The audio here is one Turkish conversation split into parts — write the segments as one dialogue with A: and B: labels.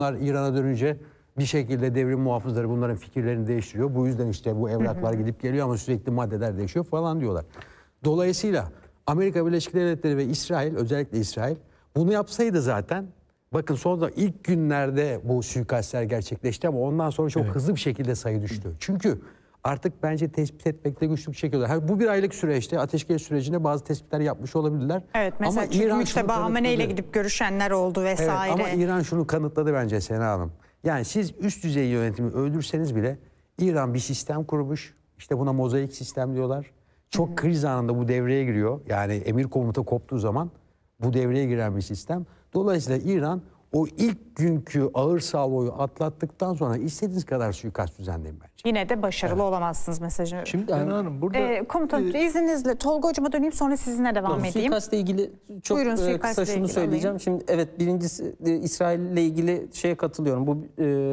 A: İran'a dönünce bir şekilde devrim muhafızları bunların fikirlerini değiştiriyor. Bu yüzden işte bu evraklar gidip geliyor ama sürekli maddeler değişiyor falan diyorlar. Dolayısıyla Amerika Birleşik Devletleri ve İsrail, özellikle İsrail bunu yapsaydı zaten, bakın sonra ilk günlerde bu suikastler gerçekleşti ama ondan sonra çok hızlı bir şekilde sayı düştü. Çünkü artık bence tespit etmekte güçlük çekiyorlar. Bu bir aylık süreçte ateşkes sürecinde bazı tespitler yapmış olabilirler.
B: Evet, mesela
A: ama
B: çünkü Müçteba Hamenei ile gidip görüşenler oldu vesaire.
A: Evet, ama İran şunu kanıtladı bence Sena Hanım. Yani siz üst düzey yönetimi öldürseniz bile İran bir sistem kurmuş. İşte buna mozaik sistem diyorlar. Çok kriz anında bu devreye giriyor. Yani emir komuta koptuğu zaman bu devreye giren bir sistem. Dolayısıyla İran o ilk günkü ağır salvoyu atlattıktan sonra istediğiniz kadar suikast düzenleyin bence.
B: Yine de başarılı olamazsınız mesajı.
C: Şimdi Hanım burada
B: komutanım izninizle Tolga Hocam'a döneyim, sonra sizinle devam edeyim.
D: Suikastla ilgili çok
B: Buyurun,
D: kısa şunu söyleyeceğim. Şimdi evet, birincisi İsrail'le ilgili şeye katılıyorum. Bu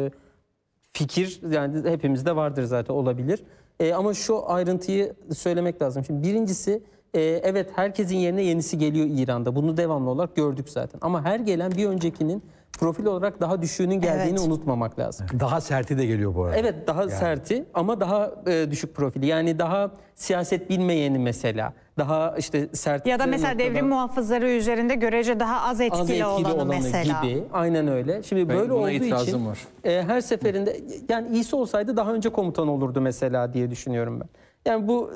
D: fikir yani hepimizde vardır zaten, olabilir. Ama şu ayrıntıyı söylemek lazım. Şimdi birincisi evet, herkesin yerine yenisi geliyor İran'da. Bunu devamlı olarak gördük zaten. Ama her gelen bir öncekinin profil olarak daha düşüğünün geldiğini unutmamak lazım.
A: Daha serti de geliyor bu arada.
D: Evet, daha serti ama daha düşük profili. Yani daha siyaset bilmeyeni mesela. Daha işte sert.
B: Ya da mesela devrim muhafızları üzerinde görece daha az etkili olanı mesela.
D: Gibi. Aynen öyle. Şimdi böyle olduğu için her seferinde, yani iyisi olsaydı daha önce komutan olurdu mesela diye düşünüyorum ben. Yani bu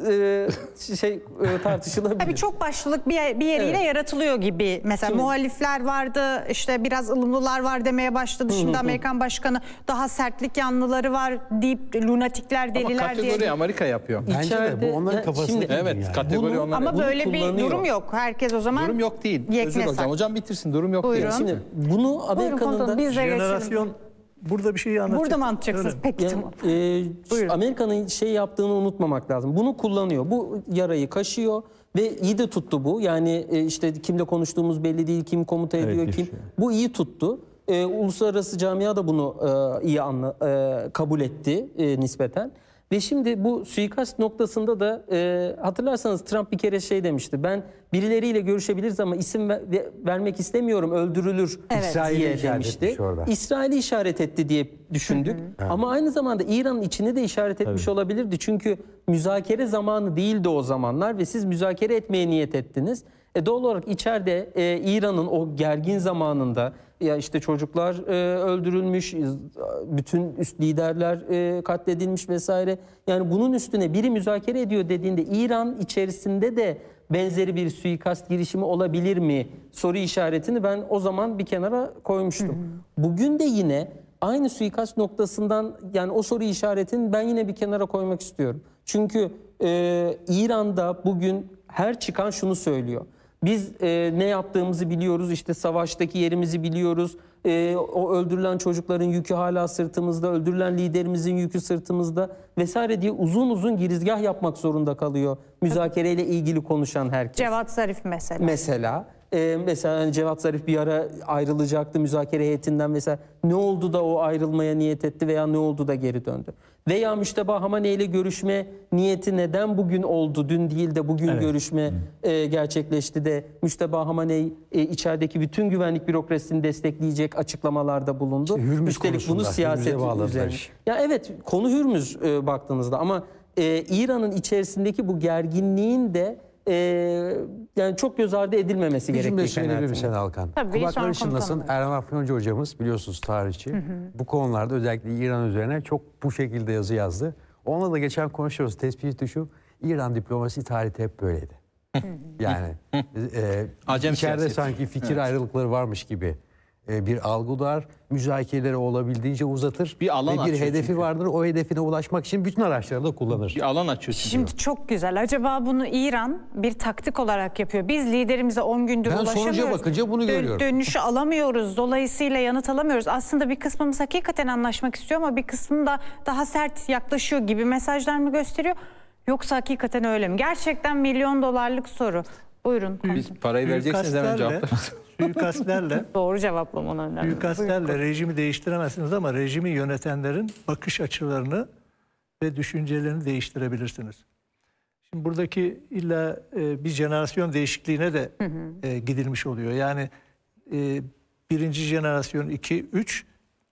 D: tartışılabilir.
B: Tabii çok başlılık bir yeriyle yaratılıyor gibi. Mesela şimdi, muhalifler vardı, işte biraz ılımlılar var demeye başladı. Şimdi Amerikan başkanı daha sertlik yanlıları var deyip lunatikler, deliler diye.
C: Ama kategori Amerika yapıyor.
A: Bence de bu onların kafasında.
C: Evet, yani. Kategori onlar.
B: Ama böyle bir durum yok. Herkes o zaman
C: durum yok değil. Özür hocam. Hocam bitirsin. Durum yok
B: Buyurun.
C: değil.
D: Şimdi bunu Amerika'nın da
E: jenerasyon burada bir şey anlatacak.
B: Burada mı anlatacaksınız? Peki
D: yani, Amerika'nın yaptığını unutmamak lazım. Bunu kullanıyor. Bu yarayı kaşıyor ve iyi de tuttu bu. Yani işte kimle konuştuğumuz belli değil, kim komuta ediyor, kim. Bu iyi tuttu. Uluslararası camia da bunu iyi kabul etti nispeten. Ve şimdi bu suikast noktasında da hatırlarsanız Trump bir kere şey demişti. Ben birileriyle görüşebiliriz ama isim vermek istemiyorum, öldürülür diye demişti. İsrail'i işaret etti diye düşündük. Ama aynı zamanda İran'ın içini de işaret etmiş olabilirdi. Çünkü müzakere zamanı değildi o zamanlar ve siz müzakere etmeye niyet ettiniz. Doğal olarak içeride İran'ın o gergin zamanında ya işte çocuklar öldürülmüş, bütün üst liderler katledilmiş vesaire. Yani bunun üstüne biri müzakere ediyor dediğinde İran içerisinde de benzeri bir suikast girişimi olabilir mi soru işaretini ben o zaman bir kenara koymuştum. Bugün de yine aynı suikast noktasından, yani o soru işaretini ben yine bir kenara koymak istiyorum. Çünkü İran'da bugün her çıkan şunu söylüyor. Biz ne yaptığımızı biliyoruz, işte savaştaki yerimizi biliyoruz. O öldürülen çocukların yükü hala sırtımızda, öldürülen liderimizin yükü sırtımızda vesaire diye uzun uzun girizgah yapmak zorunda kalıyor müzakereyle ilgili konuşan herkes.
B: Cevat Zarif mesela.
D: Mesela hani Cevat Zarif bir ara ayrılacaktı müzakere heyetinden mesela. Ne oldu da o ayrılmaya niyet etti veya ne oldu da geri döndü? Veya Müçteba Hamenei ile görüşme niyeti neden bugün oldu, dün değil de bugün görüşme gerçekleşti de Müçteba Hamenei içerideki bütün güvenlik bürokrasisini destekleyecek açıklamalarda bulundu.
A: İşte
D: üstelik bunu siyaset üzerine. Ya evet, konu Hürmüz baktığınızda ama İran'ın içerisindeki bu gerginliğin de yani çok göz ardı edilmemesi gerektiği kanaatinde.
A: Sen Alkan. Kulakları çınlasın. Erhan Afyoncu hocamız, biliyorsunuz tarihçi. Bu konularda özellikle İran üzerine çok bu şekilde yazı yazdı. Onunla da geçen konuşuyoruz. Tespiti şu: İran diplomasi tarihte hep böyleydi. Yani içeride sanki fikir ayrılıkları varmış gibi bir algı var. Müzakereleri olabildiğince uzatır.
C: Bir alan
A: ve bir hedefi
C: çünkü
A: vardır. O hedefine ulaşmak için bütün araçları da kullanır.
C: Bir alan açıyor.
B: Şimdi çok güzel. Acaba bunu İran bir taktik olarak yapıyor. Biz liderimize 10 gündür ulaşamıyoruz.
A: Ben sonuca bakınca bunu görüyorum.
B: Dönüşü alamıyoruz. Dolayısıyla yanıt alamıyoruz. Aslında bir kısmımız hakikaten anlaşmak istiyor ama bir kısmı da daha sert yaklaşıyor gibi mesajlar mı gösteriyor? Yoksa hakikaten öyle mi? Gerçekten milyon dolarlık soru. Buyurun.
C: Biz parayı vereceksiniz, hemen cevaplarız.
E: Suikastlerle
B: doğru cevaplama önemli.
E: Suikastlerle rejimi değiştiremezsiniz ama rejimi yönetenlerin bakış açılarını ve düşüncelerini değiştirebilirsiniz. Şimdi buradaki illa bir jenerasyon değişikliğine de gidilmiş oluyor. Yani birinci jenerasyon 2, 3